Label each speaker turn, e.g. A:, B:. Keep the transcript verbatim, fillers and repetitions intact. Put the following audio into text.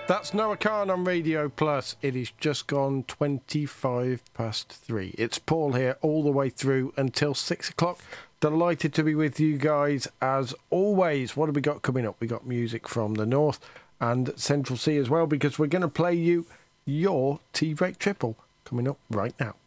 A: That's Noah Khan on Radio Plus. It is just gone twenty-five past three. It's Paul here all the way through until six o'clock. Delighted to be with you guys as always. What have we got coming up? We got music from the North and Central Sea as well, because we're going to play you your Tea Break Triple coming up right now.